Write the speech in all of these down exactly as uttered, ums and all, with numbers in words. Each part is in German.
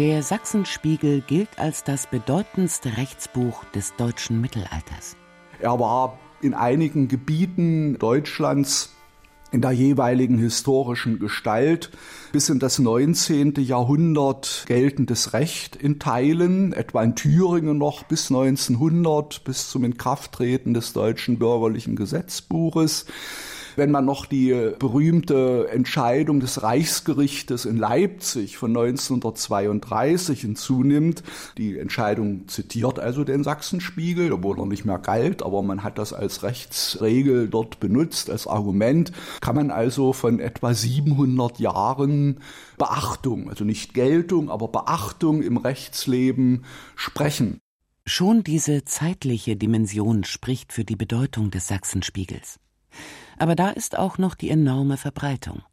Der Sachsenspiegel gilt als das bedeutendste Rechtsbuch des deutschen Mittelalters. Er war in einigen Gebieten Deutschlands in der jeweiligen historischen Gestalt bis in das neunzehnte Jahrhundert geltendes Recht in Teilen, etwa in Thüringen noch bis neunzehnhundert, bis zum Inkrafttreten des deutschen bürgerlichen Gesetzbuches. Wenn man noch die berühmte Entscheidung des Reichsgerichtes in Leipzig von neunzehnhundertzweiunddreißig hinzunimmt, die Entscheidung zitiert also den Sachsenspiegel, obwohl er nicht mehr galt, aber man hat das als Rechtsregel dort benutzt, als Argument, kann man also von etwa siebenhundert Jahren Beachtung, also nicht Geltung, aber Beachtung im Rechtsleben sprechen. Schon diese zeitliche Dimension spricht für die Bedeutung des Sachsenspiegels. Aber da ist auch noch die enorme Verbreitung.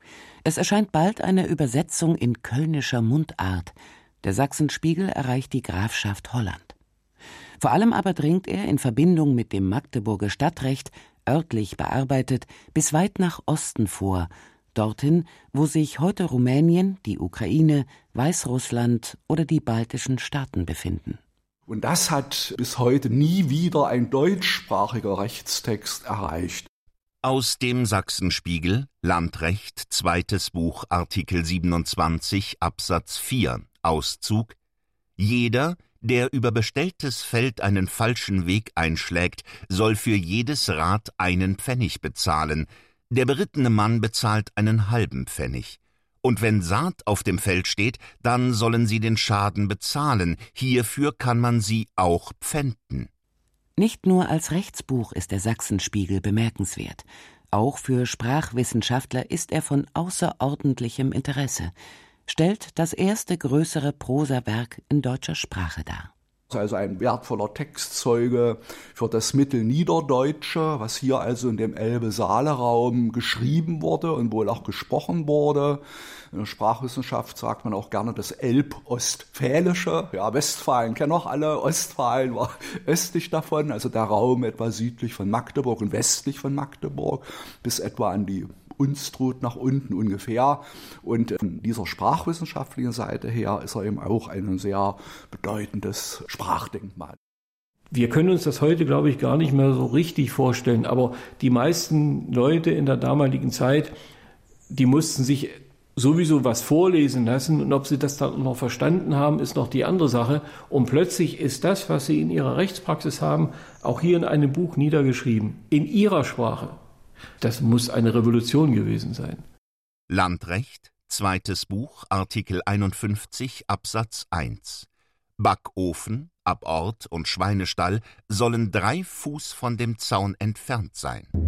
Es erscheint bald eine Übersetzung in kölnischer Mundart. Der Sachsenspiegel erreicht die Grafschaft Holland. Vor allem aber dringt er in Verbindung mit dem Magdeburger Stadtrecht, örtlich bearbeitet, bis weit nach Osten vor, dorthin, wo sich heute Rumänien, die Ukraine, Weißrussland oder die baltischen Staaten befinden. Und das hat bis heute nie wieder ein deutschsprachiger Rechtstext erreicht. Aus dem Sachsenspiegel, Landrecht, zweites Buch, Artikel siebenundzwanzig, Absatz vier, Auszug: Jeder, der über bestelltes Feld einen falschen Weg einschlägt, soll für jedes Rad einen Pfennig bezahlen. Der berittene Mann bezahlt einen halben Pfennig. Und wenn Saat auf dem Feld steht, dann sollen sie den Schaden bezahlen. Hierfür kann man sie auch pfänden. Nicht nur als Rechtsbuch ist der Sachsenspiegel bemerkenswert. Auch für Sprachwissenschaftler ist er von außerordentlichem Interesse. Stellt das erste größere Prosawerk in deutscher Sprache dar. Also ein wertvoller Textzeuge für das Mittelniederdeutsche, was hier also in dem Elbe-Saale-Raum geschrieben wurde und wohl auch gesprochen wurde. In der Sprachwissenschaft sagt man auch gerne das Elb-Ostfälische. Ja, Westfalen kennen auch alle, Ostfalen war östlich davon, also der Raum etwa südlich von Magdeburg und westlich von Magdeburg bis etwa an die Unstrut nach unten ungefähr. Und von dieser sprachwissenschaftlichen Seite her ist er eben auch ein sehr bedeutendes Sprachdenkmal. Wir können uns das heute, glaube ich, gar nicht mehr so richtig vorstellen, aber die meisten Leute in der damaligen Zeit, die mussten sich sowieso was vorlesen lassen, und ob sie das dann noch verstanden haben, ist noch die andere Sache. Und plötzlich ist das, was sie in ihrer Rechtspraxis haben, auch hier in einem Buch niedergeschrieben, in ihrer Sprache. Das muss eine Revolution gewesen sein. Landrecht, zweites Buch, Artikel einundfünfzig, Absatz eins. Backofen, Abort und Schweinestall sollen drei Fuß von dem Zaun entfernt sein.